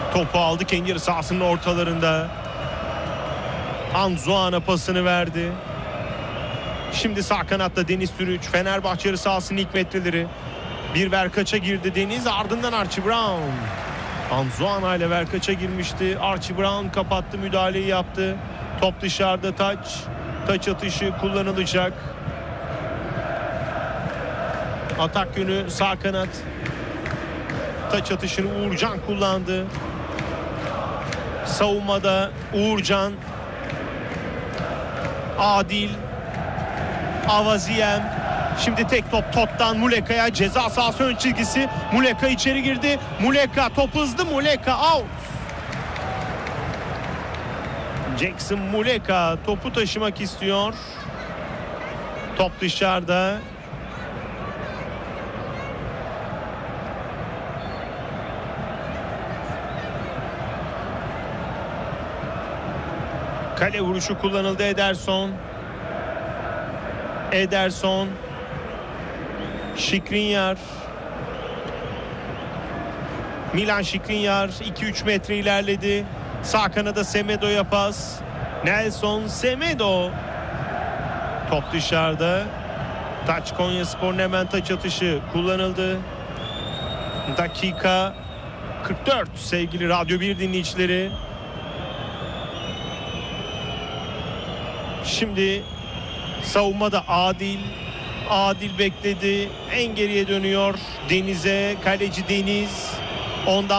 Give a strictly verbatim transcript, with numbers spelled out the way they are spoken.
Topu aldı kendi yarı sahasının ortalarında. Anzuana pasını verdi. Şimdi sağ kanatta Deniz Türüç. Fenerbahçe yarı sahasının ilk metreleri. Bir verkaça girdi Deniz, ardından Archie Brown. Anzuana ile verkaça girmişti. Archie Brown kapattı, müdahaleyi yaptı. Top dışarıda, taç. Taç atışı kullanılacak. Atak yönü sağ kanat. Taç atışını Uğurcan kullandı. Savunmada Uğurcan, Adil, Avaziyem. Şimdi tek top Tot'tan Muleka'ya, ceza sahası ön çizgisi. Muleka içeri girdi. Muleka top hızlı. Muleka out. Jackson Muleka topu taşımak istiyor. Top dışarıda. Kale vuruşu kullanıldı. Ederson. Ederson. Skriniar. Milan Skriniar iki üç metre ilerledi. Sağ kanada Semedo'ya pas. Nelson Semedo. Top dışarıda. Taç Konyaspor'un hemen taç atışı kullanıldı. Dakika kırk dört sevgili Radyo bir dinleyicileri. Şimdi savunmada Adil. Adil bekledi. En geriye dönüyor Deniz'e. Kaleci Deniz. Ondan